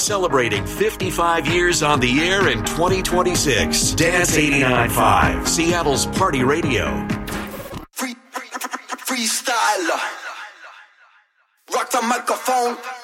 celebrating 55 years on the air in 2026. Dance 89.5, Seattle's Party Radio. Freestyler. Rock the microphone.